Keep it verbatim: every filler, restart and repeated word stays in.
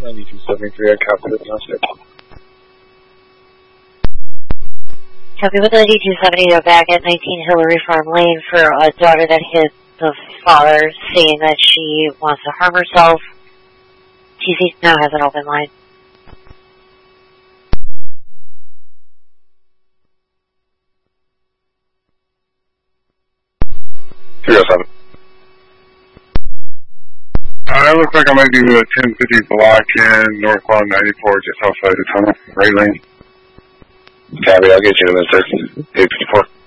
ninety-two seventy-three, I copy the downstairs. Copy with ninety-two seventy, they're back at nineteen Hillary Farm Lane for a daughter that hit the father, saying that she wants to harm herself. T C now has an open line. three oh seven. Uh, it looks like I might do a ten fifty block in northbound ninety-four, just outside the tunnel, right lane. Copy, I'll get you in a minute, sir. eight fifty-four.